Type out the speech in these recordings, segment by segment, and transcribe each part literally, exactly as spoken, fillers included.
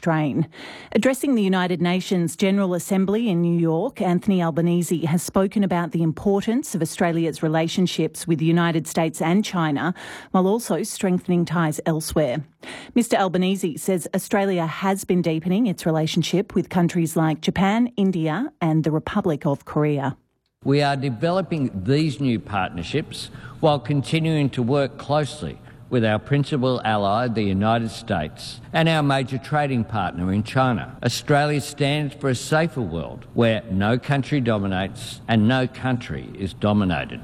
strain. Addressing the United Nations General Assembly in New York, Anthony Albanese has spoken about the importance of Australia's relationships with the United States and China, while also strengthening ties elsewhere. Mister Albanese says Australia has been deepening its relationship with countries like Japan, India and the Republic of Korea. We are developing these new partnerships while continuing to work closely with our principal ally, the United States, and our major trading partner in China. Australia stands for a safer world where no country dominates and no country is dominated.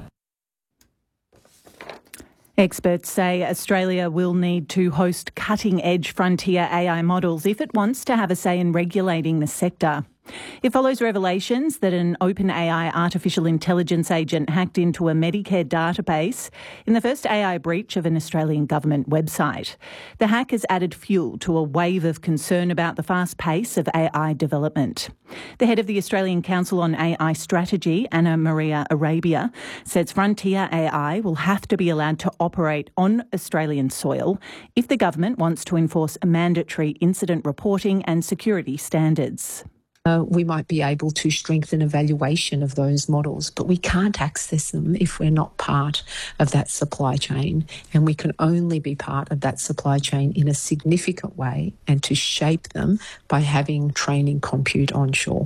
Experts say Australia will need to host cutting-edge frontier A I models if it wants to have a say in regulating the sector. It follows revelations that an OpenAI artificial intelligence agent hacked into a Medicare database in the first A I breach of an Australian government website. The hack has added fuel to a wave of concern about the fast pace of A I development. The head of the Australian Council on A I Strategy, Anna Maria Arabia, says frontier A I will have to be allowed to operate on Australian soil if the government wants to enforce mandatory incident reporting and security standards. Uh, we might be able to strengthen evaluation of those models, but we can't access them if we're not part of that supply chain. And we can only be part of that supply chain in a significant way and to shape them by having training compute onshore.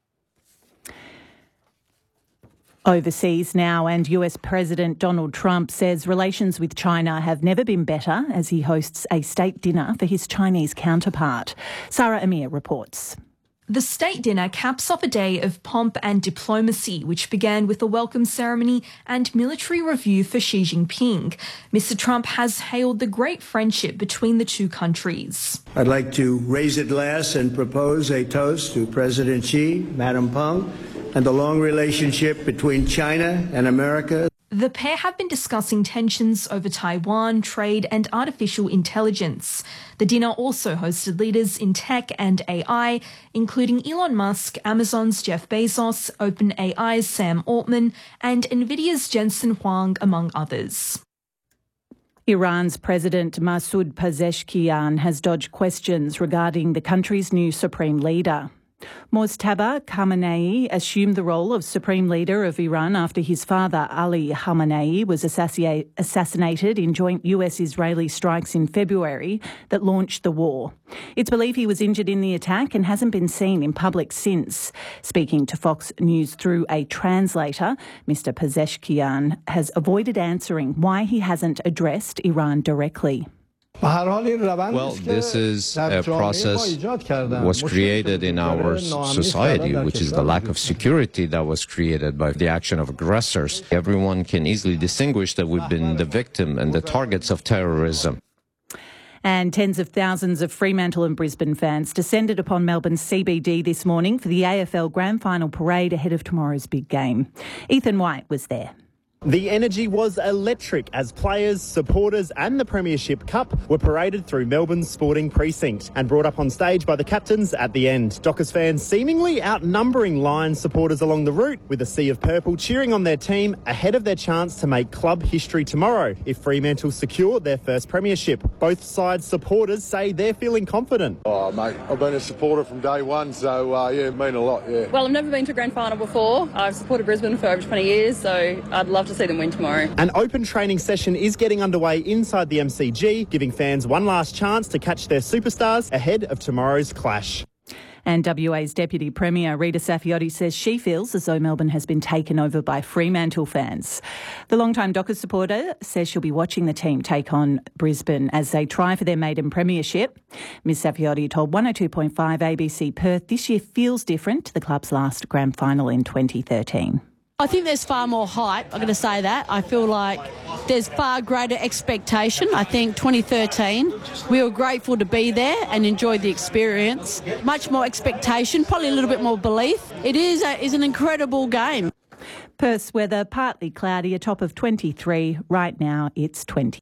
Overseas now, and U S President Donald Trump says relations with China have never been better as he hosts a state dinner for his Chinese counterpart. Sarah Amir reports. The state dinner caps off a day of pomp and diplomacy, which began with a welcome ceremony and military review for Xi Jinping. Mister Trump has hailed the great friendship between the two countries. I'd like to raise a glass and propose a toast to President Xi, Madam Peng, and the long relationship between China and America. The pair have been discussing tensions over Taiwan, trade and artificial intelligence. The dinner also hosted leaders in tech and A I, including Elon Musk, Amazon's Jeff Bezos, OpenAI's Sam Altman and Nvidia's Jensen Huang, among others. Iran's President Masoud Pezeshkian has dodged questions regarding the country's new supreme leader. Mojtaba Khamenei assumed the role of Supreme Leader of Iran after his father, Ali Khamenei, was assassinated in joint U S-Israeli strikes in February that launched the war. It's believed he was injured in the attack and hasn't been seen in public since. Speaking to Fox News through a translator, Mister Pezeshkian has avoided answering why he hasn't addressed Iran directly. Well, this is a process that was created in our society, which is the lack of security that was created by the action of aggressors. Everyone can easily distinguish that we've been the victim and the targets of terrorism. And tens of thousands of Fremantle and Brisbane fans descended upon Melbourne's C B D this morning for the A F L Grand Final parade ahead of tomorrow's big game. Ethan White was there. The energy was electric as players, supporters and the Premiership Cup were paraded through Melbourne's sporting precinct and brought up on stage by the captains at the end. Dockers fans seemingly outnumbering Lions supporters along the route, with a sea of purple cheering on their team ahead of their chance to make club history tomorrow if Fremantle secure their first premiership. Both sides' supporters say they're feeling confident. Oh, mate, I've been a supporter from day one, so, uh, yeah, it means a lot, yeah. Well, I've never been to a grand final before. I've supported Brisbane for over twenty years, so I'd love to see them win tomorrow. An open training session is getting underway inside the M C G, giving fans one last chance to catch their superstars ahead of tomorrow's clash. And W A's Deputy Premier Rita Saffioti says she feels as though Melbourne has been taken over by Fremantle fans. The longtime Dockers supporter says she'll be watching the team take on Brisbane as they try for their maiden premiership. Miz Saffioti told one oh two point five A B C Perth this year feels different to the club's last grand final in twenty thirteen. I think there's far more hype, I'm going to say that. I feel like there's far greater expectation. I think twenty thirteen, we were grateful to be there and enjoy the experience. Much more expectation, probably a little bit more belief. It is, a, is an incredible game. Perth's weather partly cloudy, a top of twenty-three. Right now it's twenty.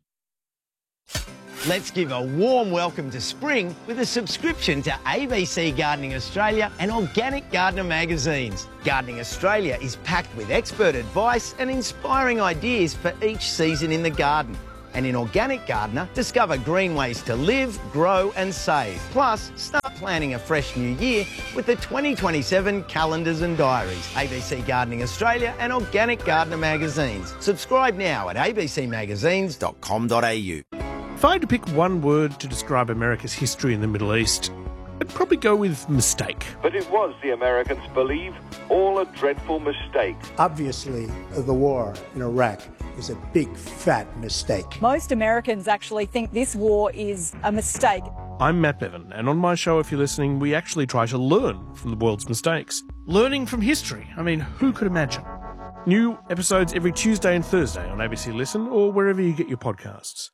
Let's give a warm welcome to spring with a subscription to A B C Gardening Australia and Organic Gardener magazines. Gardening Australia is packed with expert advice and inspiring ideas for each season in the garden. And in Organic Gardener, discover green ways to live, grow and save. Plus, start planning a fresh new year with the twenty twenty-seven calendars and diaries. A B C Gardening Australia and Organic Gardener magazines. Subscribe now at a b c magazines dot com dot a u. If I had to pick one word to describe America's history in the Middle East, I'd probably go with mistake. But it was, the Americans believe, all a dreadful mistake. Obviously, the war in Iraq is a big, fat mistake. Most Americans actually think this war is a mistake. I'm Matt Bevan, and on my show, if you're listening, we actually try to learn from the world's mistakes. Learning from history. I mean, who could imagine? New episodes every Tuesday and Thursday on A B C Listen or wherever you get your podcasts.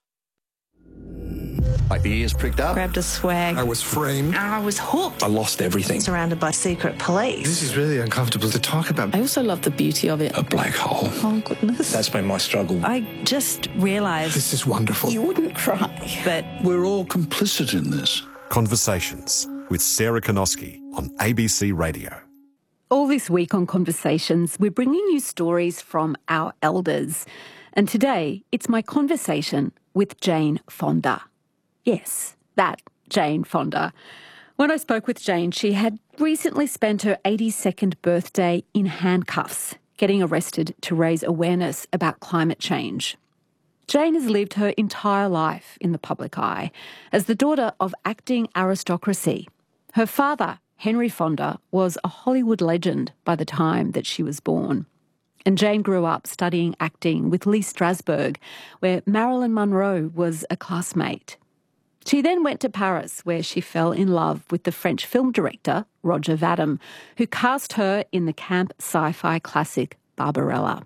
My ears pricked up. Grabbed a swag. I was framed. I was hooked. I lost everything. Surrounded by secret police. This is really uncomfortable to talk about. I also love the beauty of it. A black hole. Oh, goodness. That's been my struggle. I just realised... This is wonderful. You wouldn't cry, but... We're all complicit in this. Conversations with Sarah Konoski on A B C Radio. All this week on Conversations, we're bringing you stories from our elders. And today, it's my conversation with Jane Fonda. Yes, that Jane Fonda. When I spoke with Jane, she had recently spent her eighty-second birthday in handcuffs, getting arrested to raise awareness about climate change. Jane has lived her entire life in the public eye as the daughter of acting aristocracy. Her father, Henry Fonda, was a Hollywood legend by the time that she was born. And Jane grew up studying acting with Lee Strasberg, where Marilyn Monroe was a classmate. She then went to Paris, where she fell in love with the French film director, Roger Vadim, who cast her in the camp sci-fi classic Barbarella.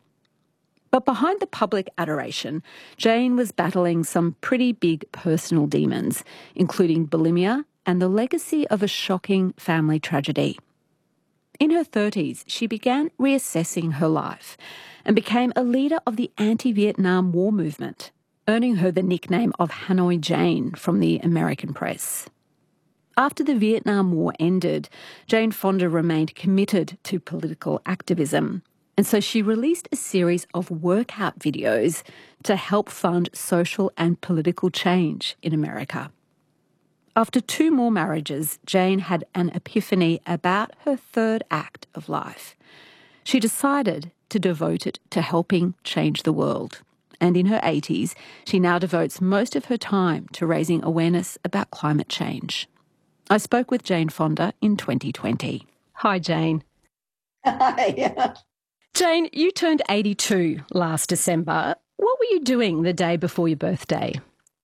But behind the public adoration, Jane was battling some pretty big personal demons, including bulimia and the legacy of a shocking family tragedy. In her thirties, she began reassessing her life and became a leader of the anti-Vietnam War movement, earning her the nickname of Hanoi Jane from the American press. After the Vietnam War ended, Jane Fonda remained committed to political activism, and so she released a series of workout videos to help fund social and political change in America. After two more marriages, Jane had an epiphany about her third act of life. She decided to devote it to helping change the world. And in her eighties, she now devotes most of her time to raising awareness about climate change. I spoke with Jane Fonda in twenty twenty. Hi, Jane. Hi. Jane, you turned eighty-two last December. What were you doing the day before your birthday?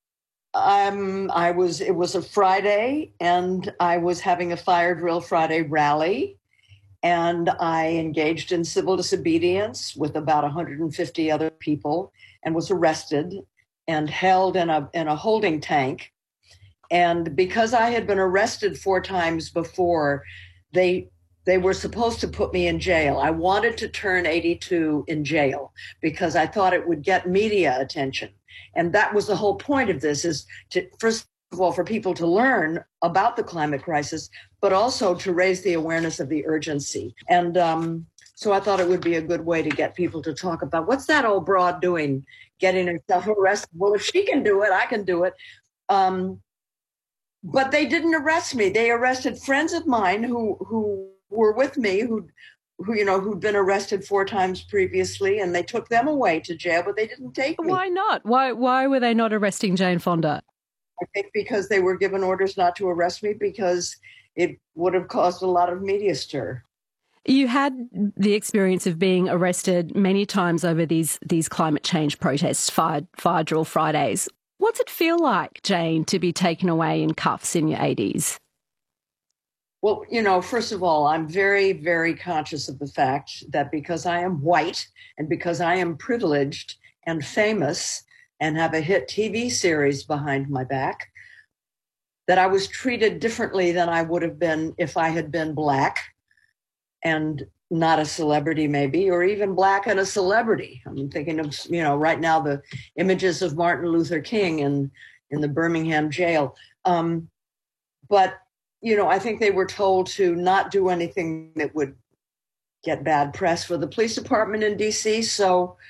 Um, I was. It was a Friday, and I was having a Fire Drill Friday rally, and I engaged in civil disobedience with about one hundred fifty other people, and was arrested and held in a in a holding tank. And because I had been arrested four times before, they they were supposed to put me in jail. I wanted to turn eighty-two in jail because I thought it would get media attention. And that was the whole point of this, is to, first of all, for people to learn about the climate crisis, but also to raise the awareness of the urgency. And um, so I thought it would be a good way to get people to talk about, what's that old broad doing, getting herself arrested? Well, if she can do it, I can do it. Um, but they didn't arrest me. They arrested friends of mine who who were with me, who who, you know, who'd been arrested four times previously, and they took them away to jail, but they didn't take me. Why not? Why why were they not arresting Jane Fonda? I think because they were given orders not to arrest me because it would have caused a lot of media stir. You had the experience of being arrested many times over these these climate change protests, Fire, Fire Drill Fridays. What's it feel like, Jane, to be taken away in cuffs in your eighties? Well, you know, first of all, I'm very, very conscious of the fact that because I am white and because I am privileged and famous and have a hit T V series behind my back, that I was treated differently than I would have been if I had been black and not a celebrity maybe, or even black and a celebrity. I'm thinking of, you know, right now the images of Martin Luther King in, in the Birmingham jail. Um, but You know, I think they were told to not do anything that would get bad press for the police department in D C. So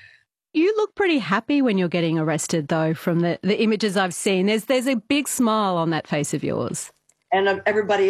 You look pretty happy when you're getting arrested, though, from the, the images I've seen. There's there's a big smile on that face of yours. And everybody